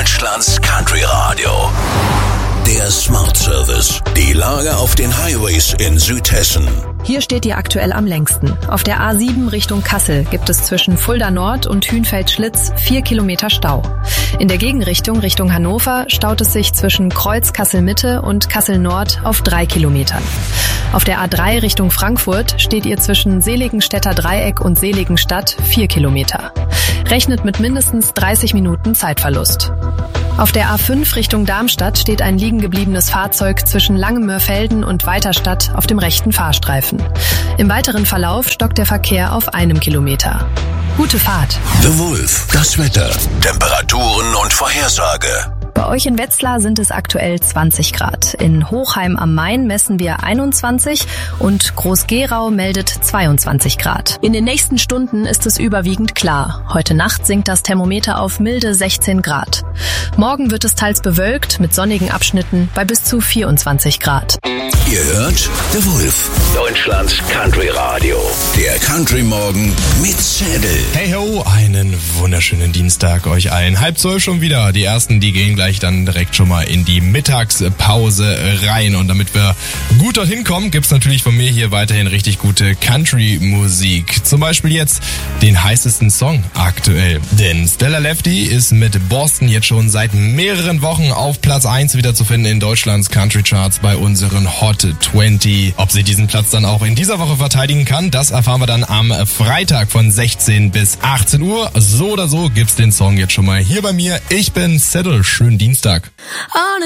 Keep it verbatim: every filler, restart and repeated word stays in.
Deutschlands Country Radio. Der Smart Service. Die Lage auf den Highways in Südhessen. Hier steht ihr aktuell am längsten. Auf der A sieben Richtung Kassel gibt es zwischen Fulda Nord und Hünfeld-Schlitz vier Kilometer Stau. In der Gegenrichtung Richtung Hannover staut es sich zwischen Kreuz Kassel-Mitte und Kassel Nord auf drei Kilometern. Auf der A drei Richtung Frankfurt steht ihr zwischen Seligenstädter Dreieck und Seligenstadt vier Kilometer. Rechnet mit mindestens dreißig Minuten Zeitverlust. Auf der A fünf Richtung Darmstadt steht ein liegen gebliebenes Fahrzeug zwischen Langemörfelden und Weiterstadt auf dem rechten Fahrstreifen. Im weiteren Verlauf stockt der Verkehr auf einem Kilometer. Gute Fahrt. The Wolf, das Wetter, Temperaturen und Vorhersage. Bei euch in Wetzlar sind es aktuell zwanzig Grad. In Hochheim am Main messen wir einundzwanzig und Groß-Gerau meldet zweiundzwanzig Grad. In den nächsten Stunden ist es überwiegend klar. Heute Nacht sinkt das Thermometer auf milde sechzehn Grad. Morgen wird es teils bewölkt mit sonnigen Abschnitten bei bis zu vierundzwanzig Grad. Ihr hört The Wolf, Deutschlands Country Radio. Der Country Morgen mit Zettel. Hey ho, einen wunderschönen Dienstag euch allen. Halb zwölf schon wieder. Die ersten, die gehen gleich dann direkt schon mal in die Mittagspause rein. Und damit wir gut dorthin kommen, gibt's natürlich von mir hier weiterhin richtig gute Country-Musik. Zum Beispiel jetzt den heißesten Song aktuell. Denn Stella Lefty ist mit Boston jetzt schon seit mehreren Wochen auf Platz eins wieder zu finden in Deutschlands Country Charts bei unseren Hot zwanzig. Ob sie diesen Platz dann auch in dieser Woche verteidigen kann, das erfahren wir dann am Freitag von sechzehn bis achtzehn Uhr. So oder so gibt's den Song jetzt schon mal hier bei mir. Ich bin Settle. Schönen Dienstag.